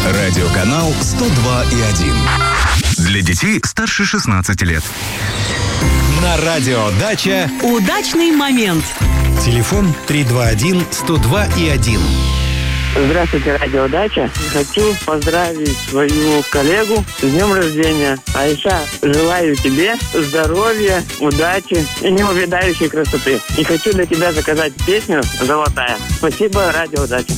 Радиоканал 102,1. Для детей старше 16 лет. На радио «Дача» удачный момент. Телефон 321-102,1. Здравствуйте, радио «Дача». Хочу поздравить свою коллегу с днем рождения. Айша, желаю тебе здоровья, удачи и неувядающей красоты. И хочу для тебя заказать песню «Золотая». Спасибо, радио «Дача».